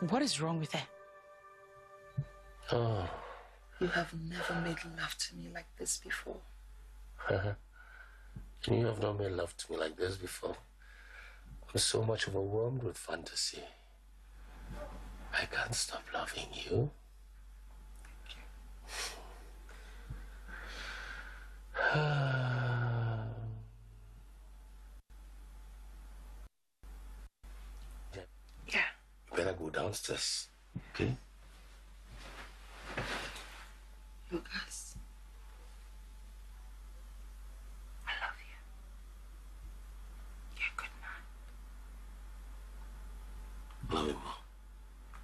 What is wrong with her? Oh. You have never made love to me like this before. You have not made love to me like this before. I'm so much overwhelmed with fantasy. I can't stop loving you. Yeah. You better go downstairs, okay?